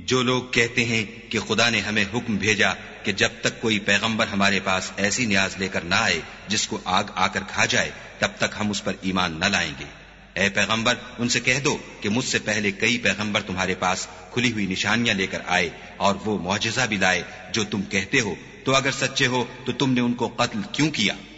जो लोग कहते हैं कि खुदा ने हमें हुक्म भेजा कि जब तक कोई पैगंबर हमारे पास ऐसी न्याज लेकर ना आए जिसको आग आकर खा जाए, तब तक हम उस पर ईमान न लाएंगे। ऐ पैगंबर, उनसे कह दो कि मुझसे पहले कई पैगंबर तुम्हारे पास खुली हुई निशानियां लेकर आए और वो मौजज़ा भी लाए जो तुम कहते हो, तो अगर सच्चे हो तो तुमने उनको कत्ल क्यों किया?